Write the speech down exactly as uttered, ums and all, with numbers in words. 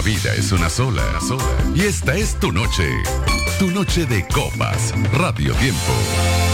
vida es una sola, sola. Y esta es tu noche. Tu noche de copas. Radio Tiempo.